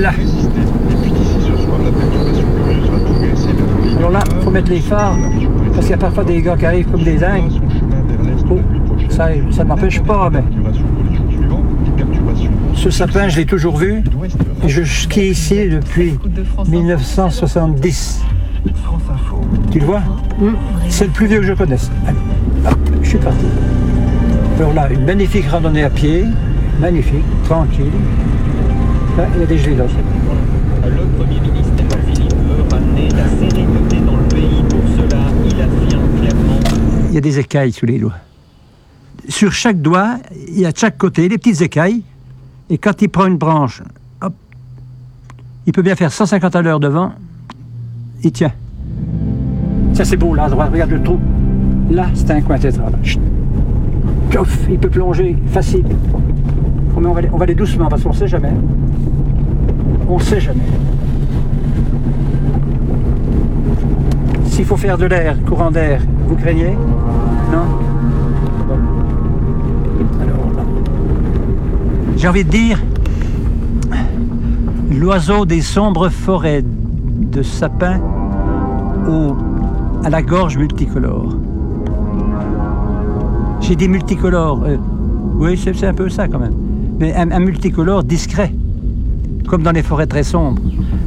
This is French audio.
Là. Alors là, il faut mettre les phares, parce qu'il y a parfois des gars qui arrivent comme des dingues. Oh, ça ne m'empêche pas, mais... Ce sapin, je l'ai toujours vu. Et je skie ici depuis 1970. Tu le vois? C'est le plus vieux que je connaisse. Allez, hop, je suis parti. Alors là, une magnifique randonnée à pied. Magnifique, tranquille. Là, il y a des gelées là. Le Premier ministre Philippe veut ramener la sérénité dans le pays. Pour cela, il affirme clairement... Il y a des écailles sous les doigts. Sur chaque doigt, il y a de chaque côté des petites écailles. Et quand il prend une branche, hop, il peut bien faire 150 à l'heure devant. Il tient. Ça c'est beau là à droite, regarde le trou. Là, c'est un coin tétral. Pouf, il peut plonger, facile. Mais on va aller doucement parce qu'on ne sait jamais. On ne sait jamais. S'il faut faire de l'air, courant d'air, vous craignez? Non? Alors là. J'ai envie de dire, l'oiseau des sombres forêts de sapins à la gorge multicolore. J'ai dit multicolore, oui c'est un peu ça quand même, mais un multicolore discret, comme dans les forêts très sombres.